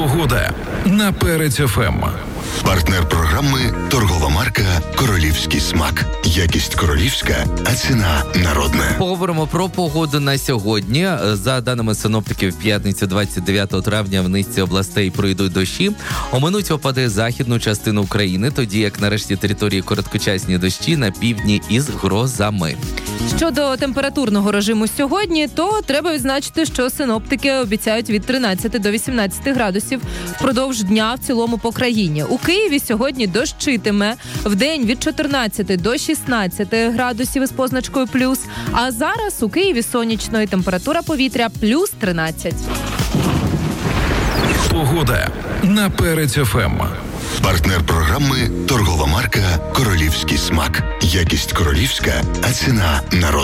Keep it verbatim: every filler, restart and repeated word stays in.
Погода на Перець еф ем. Партнер програми – торгова марка «Королівський смак». Якість королівська, а ціна народна. Поговоримо про погоду на сьогодні. За даними синоптиків, в п'ятницю двадцять дев'ятого травня в низці областей пройдуть дощі. Оминуть опади західну частину України, тоді як на решті території короткочасні дощі на півдні із грозами. Щодо температурного режиму сьогодні, то треба відзначити, що синоптики обіцяють від тринадцяти до вісімнадцяти градусів впродовж дня в цілому по країні. У Києві сьогодні дощитиме, вдень від чотирнадцяти до шістнадцяти градусів із позначкою плюс, а зараз у Києві сонячно і температура повітря плюс тринадцять. Погода на Перець еф ем. Партнер програми – торгова марка «Королівський смак». Якість королівська, а ціна народна.